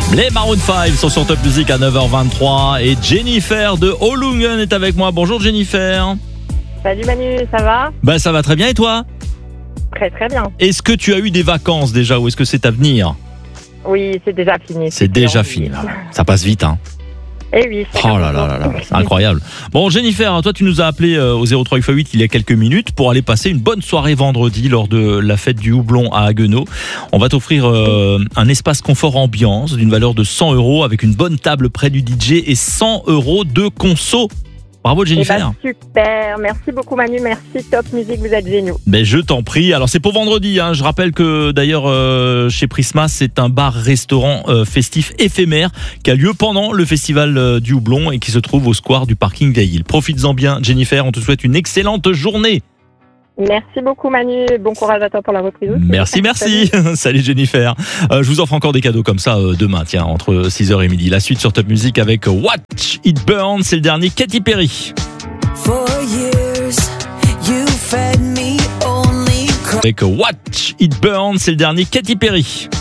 Les Maroon 5 sont sur Top Music à 9h23 et Jennifer de Olungen est avec moi. Bonjour Jennifer. Salut Manu, ça va ? Ben ça va très bien et toi ? Très très bien. Est-ce que tu as eu des vacances déjà ou est-ce que c'est à venir ? Oui, c'est déjà fini. C'est déjà fini. Ça passe vite hein. Eh oui. Oh là là là là, c'est incroyable. Bon Jennifer, toi tu nous as appelé au 03x8 il y a quelques minutes pour aller passer une bonne soirée vendredi lors de la fête du houblon à Haguenau. On va t'offrir un espace confort ambiance d'une valeur de 100 € avec une bonne table près du DJ et 100 € de conso. Bravo Jennifer. Super, merci beaucoup Manu, merci Top Music, vous êtes géniaux. Ben je t'en prie. Alors c'est pour vendredi. Je rappelle que d'ailleurs chez Prisma c'est un bar-restaurant festif éphémère qui a lieu pendant le festival du houblon et qui se trouve au square du parking des Îles. Profites-en bien Jennifer. On te souhaite une excellente journée. Merci beaucoup Manu, bon courage à toi pour la reprise aussi. Merci. Salut Jennifer. Je vous offre encore des cadeaux comme ça demain, tiens, entre 6h et midi. La suite sur Top Music avec Watch It Burn, c'est le dernier Katy Perry. Avec Watch It Burn, c'est le dernier Katy Perry.